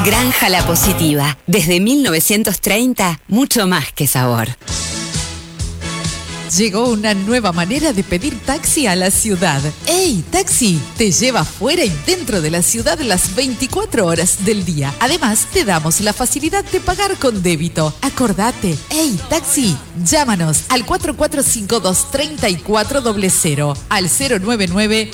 Granja La Positiva. Desde 1930, mucho más que sabor. Llegó una nueva manera de pedir taxi a la ciudad. ¡Ey, Taxi! Te lleva fuera y dentro de la ciudad las 24 horas del día. Además, te damos la facilidad de pagar con débito. Acordate. ¡Ey, Taxi! Llámanos al 4452-3400, al 099